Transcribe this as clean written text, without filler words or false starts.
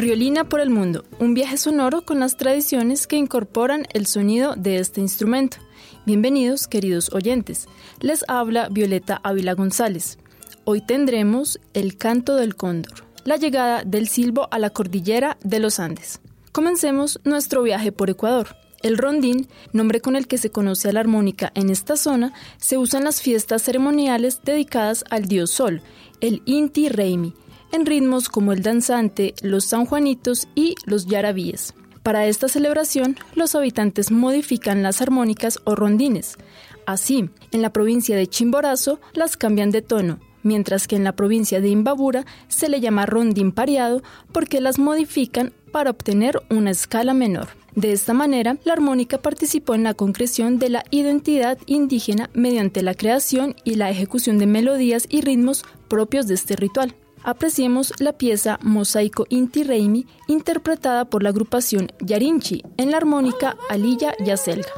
Riolina por el mundo, un viaje sonoro con las tradiciones que incorporan el sonido de este instrumento. Bienvenidos, queridos oyentes. Les habla Violeta Ávila González. Hoy tendremos el canto del cóndor, la llegada del silbo a la cordillera de los Andes. Comencemos nuestro viaje por Ecuador. El rondín, nombre con el que se conoce a la armónica en esta zona, se usa en las fiestas ceremoniales dedicadas al dios Sol, el Inti Raymi, en ritmos como el danzante, los sanjuanitos y los yarabíes. Para esta celebración, los habitantes modifican las armónicas o rondines. Así, en la provincia de Chimborazo las cambian de tono, mientras que en la provincia de Imbabura se le llama rondín pareado porque las modifican para obtener una escala menor. De esta manera, la armónica participó en la concreción de la identidad indígena mediante la creación y la ejecución de melodías y ritmos propios de este ritual. Apreciemos la pieza Mosaico Inti Raymi, interpretada por la agrupación Yarinchi en la armónica Alilla Yaselga.